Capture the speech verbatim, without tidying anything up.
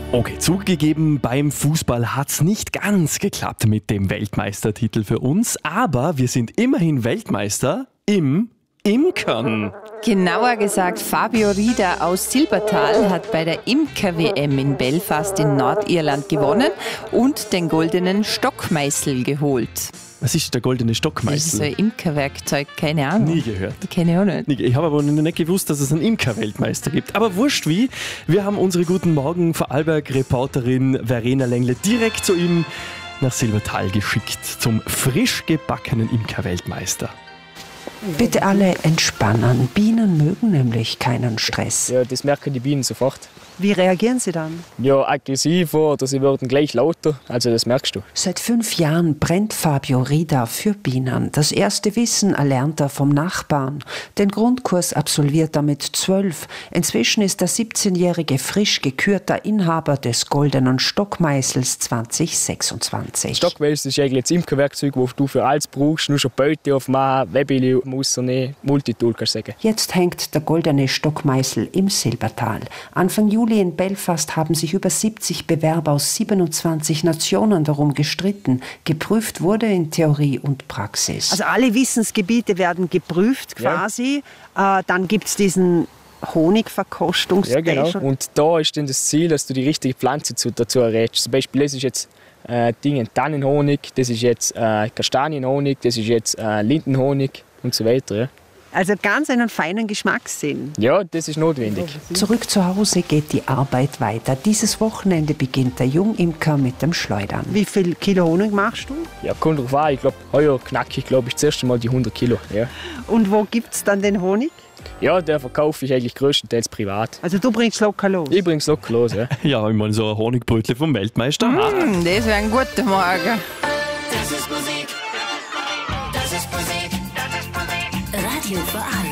Okay, zugegeben, beim Fußball hat's nicht ganz geklappt mit dem Weltmeistertitel für uns, aber wir sind immerhin Weltmeister im Imkern. Genauer gesagt, Fabio Rieder aus Silbertal hat bei der Imker-W M in Belfast in Nordirland gewonnen und den goldenen Stockmeißel geholt. Was ist der goldene Das ist Stockmeißel? so ein Imkerwerkzeug, keine Ahnung. Nie gehört. Kenne ich auch nicht. Ich habe aber noch nicht gewusst, dass es einen Imker-Weltmeister gibt. Aber wurscht wie, wir haben unsere Guten Morgen Vorarlberg-Reporterin Verena Lengle direkt zu ihm nach Silbertal geschickt, zum frisch gebackenen Imker-Weltmeister. Bitte alle entspannen. Bienen mögen nämlich keinen Stress. Ja, das merken die Bienen sofort. Wie reagieren sie dann? Ja, aggressiver oder sie werden gleich lauter. Also das merkst du. Seit fünf Jahren brennt Fabio Rieder für Bienen. Das erste Wissen erlernt er vom Nachbarn. Den Grundkurs absolviert er mit zwölf. Inzwischen ist der siebzehnjährige frisch gekürter Inhaber des goldenen Stockmeißels zwanzig sechsundzwanzig. Stockmeißel ist eigentlich das Imkerwerkzeug, das du für alles brauchst. Nur schon Beute aufmachen, Webeli rausnehmen, Multitool kannst du sagen. Jetzt hängt der goldene Stockmeißel im Silbertal. Anfang Juli in Belfast haben sich über siebzig Bewerber aus siebenundzwanzig Nationen darum gestritten. Geprüft wurde in Theorie und Praxis. Also alle Wissensgebiete werden geprüft quasi. Ja. Äh, dann gibt es diesen Honigverkostungsspecial. Ja, genau. Und da ist dann das Ziel, dass du die richtige Pflanze dazu errätst. Zum Beispiel, das ist jetzt äh, Ding, Tannenhonig, das ist jetzt äh, Kastanienhonig, das ist jetzt äh, Lindenhonig und so weiter. Ja. Also ganz einen feinen Geschmackssinn. Ja, das ist notwendig. Zurück zu Hause geht die Arbeit weiter. Dieses Wochenende beginnt der Jungimker mit dem Schleudern. Wie viel Kilo Honig machst du? Ja, kommt drauf an. Ich glaube, heuer knacke ich glaube ich das erste Mal die hundert Kilo. Ja, Und wo gibt es dann den Honig? ja, der verkaufe ich eigentlich größtenteils privat. Also du bringst locker los? Ich bring's locker los. Ja. Ja, ich meine, so ein Honigbrötchen vom Weltmeister. Mm, das wäre ein guter Morgen. Das ist Musik. Das ist Musik. Das ist Musik. Radio Vorarlberg.